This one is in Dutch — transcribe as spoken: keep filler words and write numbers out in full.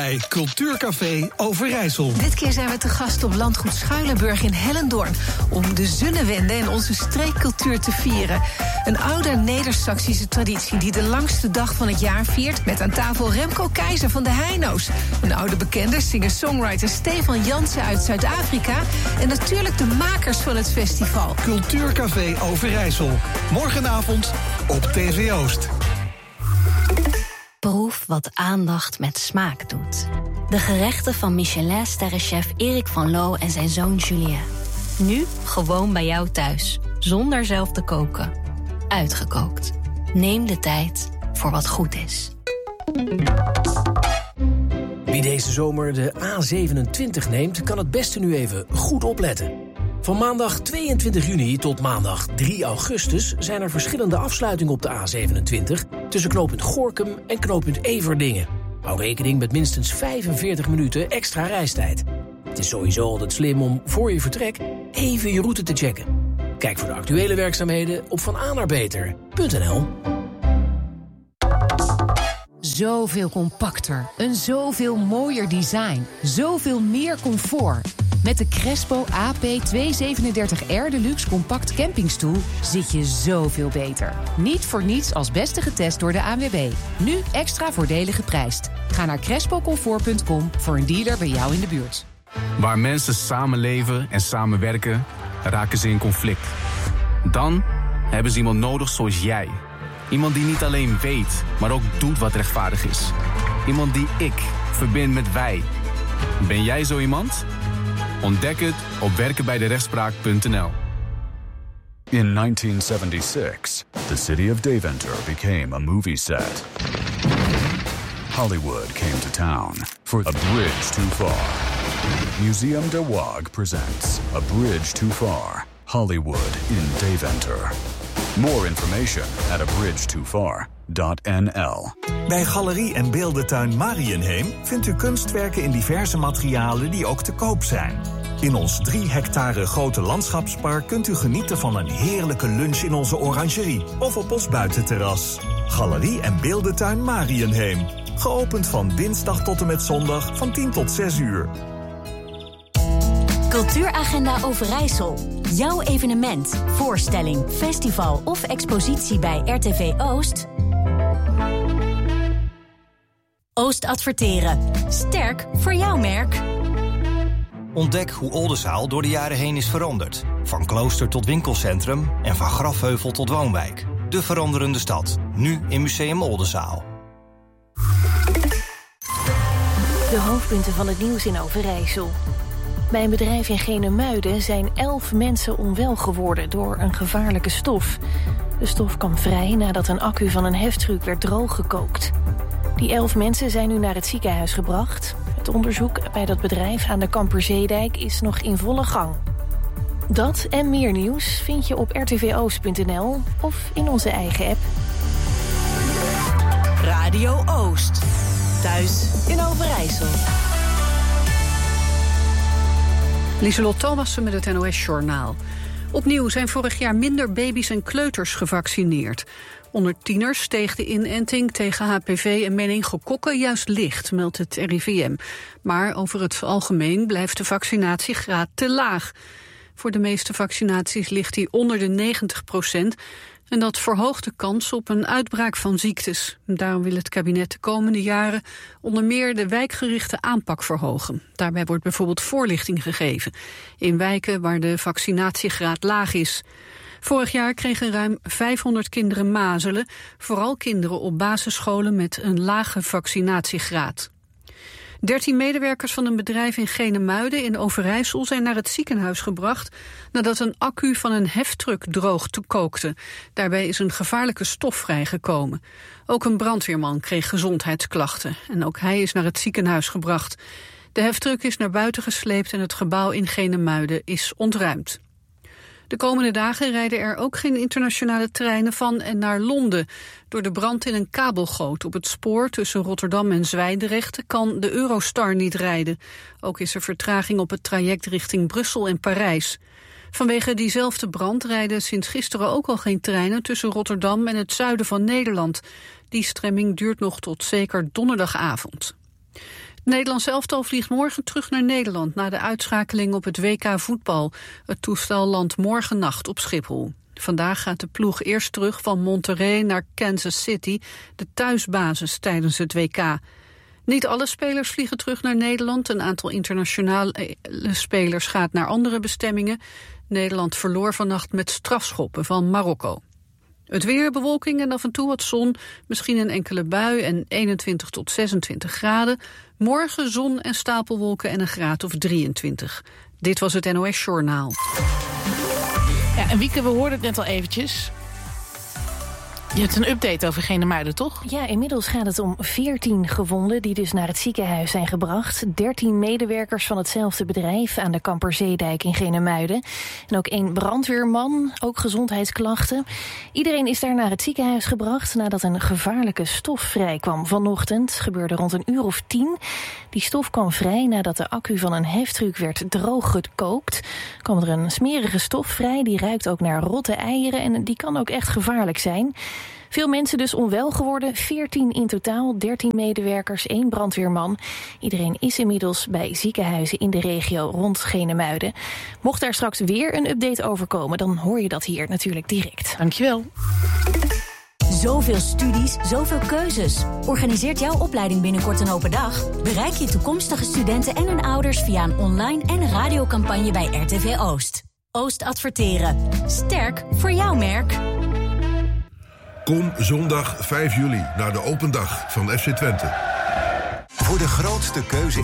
Bij Cultuurcafé Overijssel. Dit keer zijn we te gast op landgoed Schuilenburg in Hellendoorn om de Zonnewende en onze streekcultuur te vieren. Een oude Neder-Saksische traditie die de langste dag van het jaar viert, met aan tafel Remco Keizer van de Heino's, een oude bekende, singer-songwriter Stefan Jansen uit Zuid-Afrika en natuurlijk de makers van het festival. Cultuurcafé Overijssel. Morgenavond op T V Oost. Proef wat aandacht met smaak doet. De gerechten van Michelin-sterrenchef Erik van Loo en zijn zoon Julien. Nu gewoon bij jou thuis, zonder zelf te koken. Uitgekookt. Neem de tijd voor wat goed is. Wie deze zomer de A zevenentwintig neemt, kan het beste nu even goed opletten. Van maandag tweeëntwintig juni tot maandag drie augustus zijn er verschillende afsluitingen op de A zevenentwintig tussen knooppunt Gorinchem en knooppunt Everdingen. Hou rekening met minstens vijfenveertig minuten extra reistijd. Het is sowieso altijd slim om voor je vertrek even je route te checken. Kijk voor de actuele werkzaamheden op van a naar beter punt n l. Zoveel compacter, een zoveel mooier design, zoveel meer comfort. Met de Crespo A P tweehonderdzevenendertig R Deluxe Compact Campingstoel zit je zoveel beter. Niet voor niets als beste getest door de A N W B. Nu extra voordelig geprijsd. Ga naar crespo comfort punt com voor een dealer bij jou in de buurt. Waar mensen samenleven en samenwerken, raken ze in conflict. Dan hebben ze iemand nodig zoals jij. Iemand die niet alleen weet, maar ook doet wat rechtvaardig is. Iemand die ik verbind met wij. Ben jij zo iemand? Ontdek het op werken bij de rechtspraak punt n l. In nineteen seventy-six, the city of Deventer became a movie set. Hollywood came to town for A Bridge Too Far. Museum de Waag presents A Bridge Too Far, Hollywood in Deventer. More information at a bridge too far dot n l. Bij Galerie en Beeldentuin Mariënheem vindt u kunstwerken in diverse materialen die ook te koop zijn. In ons drie hectare grote landschapspark kunt u genieten van een heerlijke lunch in onze orangerie of op ons buitenterras. Galerie en Beeldentuin Mariënheem. Geopend van dinsdag tot en met zondag van tien tot zes uur. Cultuuragenda Overijssel. Jouw evenement, voorstelling, festival of expositie bij R T V Oost? Oost Adverteren. Sterk voor jouw merk. Ontdek hoe Oldenzaal door de jaren heen is veranderd. Van klooster tot winkelcentrum en van grafheuvel tot woonwijk. De veranderende stad. Nu in Museum Oldenzaal. De hoofdpunten van het nieuws in Overijssel. Bij een bedrijf in Genemuiden zijn elf mensen onwel geworden door een gevaarlijke stof. De stof kwam vrij nadat een accu van een heftruck werd drooggekookt. Die elf mensen zijn nu naar het ziekenhuis gebracht. Het onderzoek bij dat bedrijf aan de Kamperzeedijk is nog in volle gang. Dat en meer nieuws vind je op r t v oost punt n l of in onze eigen app. Radio Oost. Thuis in Overijssel. Lieselot Thomassen met het N O S-journaal. Opnieuw zijn vorig jaar minder baby's en kleuters gevaccineerd. Onder tieners steeg de inenting tegen H P V en meningokokken juist licht, meldt het R I V M. Maar over het algemeen blijft de vaccinatiegraad te laag. Voor de meeste vaccinaties ligt die onder de negentig procent... en dat verhoogt de kans op een uitbraak van ziektes. Daarom wil het kabinet de komende jaren onder meer de wijkgerichte aanpak verhogen. Daarbij wordt bijvoorbeeld voorlichting gegeven in wijken waar de vaccinatiegraad laag is. Vorig jaar kregen ruim vijfhonderd kinderen mazelen, vooral kinderen op basisscholen met een lage vaccinatiegraad. Dertien medewerkers van een bedrijf in Genemuiden in Overijssel zijn naar het ziekenhuis gebracht nadat een accu van een heftruck droog te kookte. Daarbij is een gevaarlijke stof vrijgekomen. Ook een brandweerman kreeg gezondheidsklachten en ook hij is naar het ziekenhuis gebracht. De heftruck is naar buiten gesleept en het gebouw in Genemuiden is ontruimd. De komende dagen rijden er ook geen internationale treinen van en naar Londen. Door de brand in een kabelgoot op het spoor tussen Rotterdam en Zwijndrecht kan de Eurostar niet rijden. Ook is er vertraging op het traject richting Brussel en Parijs. Vanwege diezelfde brand rijden sinds gisteren ook al geen treinen tussen Rotterdam en het zuiden van Nederland. Die stremming duurt nog tot zeker donderdagavond. Het Nederlands elftal vliegt morgen terug naar Nederland na de uitschakeling op het W K voetbal. Het toestel landt morgennacht op Schiphol. Vandaag gaat de ploeg eerst terug van Monterrey naar Kansas City, de thuisbasis tijdens het W K. Niet alle spelers vliegen terug naar Nederland. Een aantal internationale spelers gaat naar andere bestemmingen. Nederland verloor vannacht met strafschoppen van Marokko. Het weer, bewolking en af en toe wat zon. Misschien een enkele bui en eenentwintig tot zesentwintig graden. Morgen zon en stapelwolken en een graad of drieëntwintig. Dit was het N O S Journaal. Ja, en Wieke, we hoorden het net al eventjes. Je hebt een update over Genemuiden, toch? Ja, inmiddels gaat het om veertien gewonden die dus naar het ziekenhuis zijn gebracht. dertien medewerkers van hetzelfde bedrijf aan de Kamperzeedijk in Genemuiden. En ook één brandweerman, ook gezondheidsklachten. Iedereen is daar naar het ziekenhuis gebracht nadat een gevaarlijke stof vrijkwam vanochtend. Gebeurde rond een uur of tien. Die stof kwam vrij nadat de accu van een heftruck werd droog gekookt. Kwam er een smerige stof vrij, die ruikt ook naar rotte eieren en die kan ook echt gevaarlijk zijn. Veel mensen dus onwel geworden, veertien in totaal, dertien medewerkers, één brandweerman. Iedereen is inmiddels bij ziekenhuizen in de regio rond Genemuiden. Mocht daar straks weer een update over komen, dan hoor je dat hier natuurlijk direct. Dankjewel. Zoveel studies, zoveel keuzes. Organiseert jouw opleiding binnenkort een open dag? Bereik je toekomstige studenten en hun ouders via een online en radiocampagne bij R T V Oost. Oost Adverteren. Sterk voor jouw merk. Kom zondag vijf juli naar de open dag van F C Twente. Voor de grootste keuze